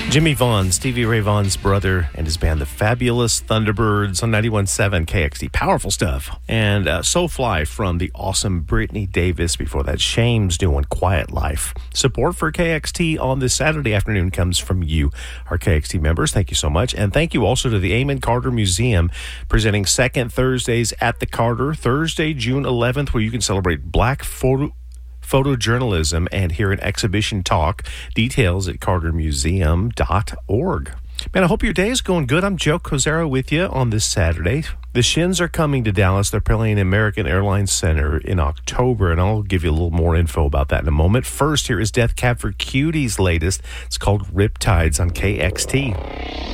Jimmy Vaughn, Stevie Ray Vaughan's brother, and his band, the Fabulous Thunderbirds, on 91.7 KXT. Powerful stuff. And Soulfly from the awesome Brittany Davis. Before that, Shame's doing Quiet Life. Support for KXT on this Saturday afternoon comes from you, our KXT members. Thank you so much. And thank you also to the Amon Carter Museum, presenting Second Thursdays at the Carter, Thursday, June 11th, where you can celebrate Black photojournalism and hear an exhibition talk. Details at cartermuseum.org. Man, I hope your day is going good. I'm Joe Cozero with you on this Saturday. The Shins are coming to Dallas. They're playing American Airlines Center in October, and I'll give you a little more info about that in a moment. First, here is Death Cab for Cutie's latest. It's called Riptides on KXT.